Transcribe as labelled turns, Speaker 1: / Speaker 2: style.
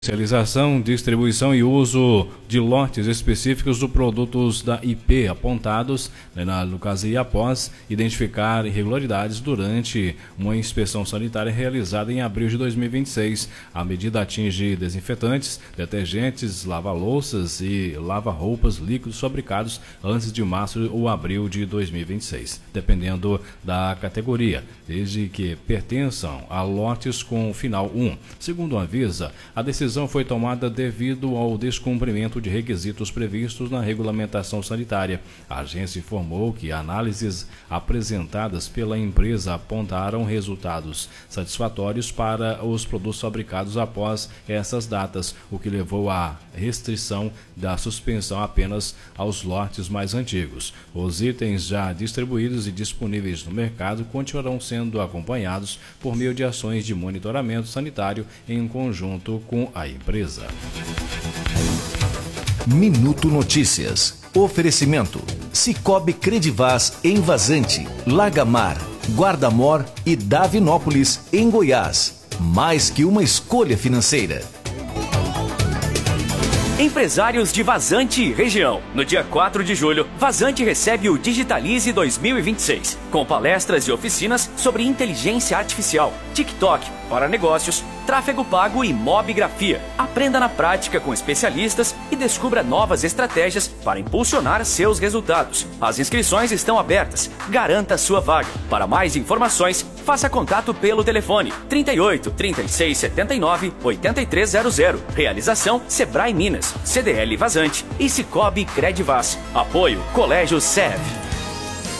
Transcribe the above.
Speaker 1: Comercialização, distribuição e uso de lotes específicos dos produtos da IP apontados, no caso aí, após identificar irregularidades durante uma inspeção sanitária realizada em abril de 2026. A medida atinge desinfetantes, detergentes, lava-louças e lava-roupas líquidos fabricados antes de março ou abril de 2026, dependendo da categoria, desde que pertençam a lotes com final 1. Segundo a Anvisa, a decisão foi tomada devido ao descumprimento de requisitos previstos na regulamentação sanitária. A agência informou que análises apresentadas pela empresa apontaram resultados satisfatórios para os produtos fabricados após essas datas, o que levou à restrição da suspensão apenas aos lotes mais antigos. Os itens já distribuídos e disponíveis no mercado continuarão sendo acompanhados por meio de ações de monitoramento sanitário em conjunto com a empresa.
Speaker 2: Minuto Notícias. Oferecimento: Cicobi Credivaz em Vazante, Lagamar, Guarda-Mor e Davinópolis, em Goiás. Mais que uma escolha financeira.
Speaker 3: Empresários de Vazante e região. No dia 4 de julho, Vazante recebe o Digitalize 2026, com palestras e oficinas sobre inteligência artificial, TikTok para negócios, tráfego pago e mobigrafia. Aprenda na prática com especialistas e descubra novas estratégias para impulsionar seus resultados. As inscrições estão abertas. Garanta sua vaga. Para mais informações, faça contato pelo telefone 38 36 79 8300. Realização Sebrae Minas, CDL Vazante e Cicobi Credivaz. Apoio Colégio SEV.